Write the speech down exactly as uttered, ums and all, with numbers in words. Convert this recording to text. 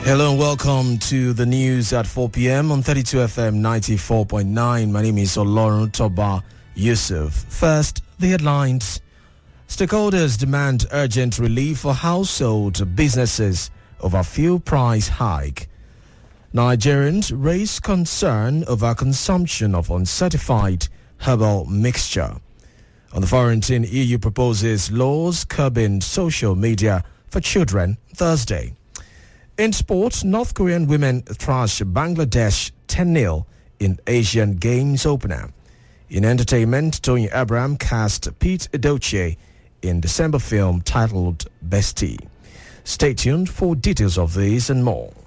Hello and welcome to the news at four p.m. on thirty-two F M ninety-four point nine. My name is Olorun Toba Yusuf. First, the headlines. Stakeholders demand urgent relief for household businesses over fuel price hike. Nigerians raise concern over consumption of uncertified herbal mixture. On the foreign scene, E U proposes laws curbing social media for children Thursday. In sport, North Korean women thrash Bangladesh ten nil in Asian Games opener. In entertainment, Tony Abraham cast Pete Edochie in December film titled Bestie. Stay tuned for details of these and more.